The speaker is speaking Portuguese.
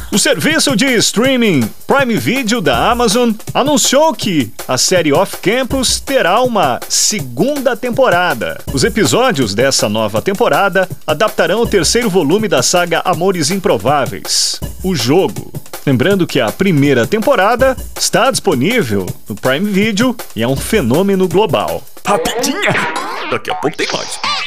O serviço de streaming Prime Video da Amazon anunciou que a série Off Campus terá uma segunda temporada. Os episódios dessa nova temporada adaptarão o terceiro volume da saga Amores Improváveis, o jogo. Lembrando que a primeira temporada está disponível no Prime Video e é um fenômeno global. Rapidinha! Daqui a pouco tem mais.